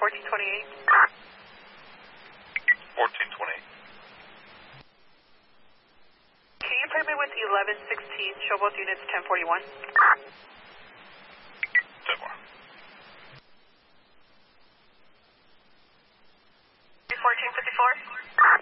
1428. 1428. Can you pair me with 1116? Show both units 1041. 10 more. 1454.